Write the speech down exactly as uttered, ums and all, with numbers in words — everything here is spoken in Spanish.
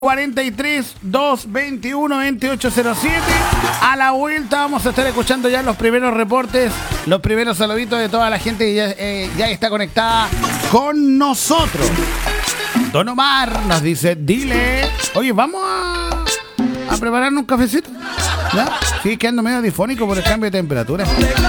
cuarenta y tres, dos veintiuno, veintiocho cero siete. A la vuelta vamos a estar escuchando ya los primeros reportes, los primeros saluditos de toda la gente que ya, eh, ya está conectada con nosotros. Don Omar nos dice, dile, oye, vamos a, a prepararnos un cafecito. ¿Ya? Sí, quedando medio difónico por el cambio de temperatura.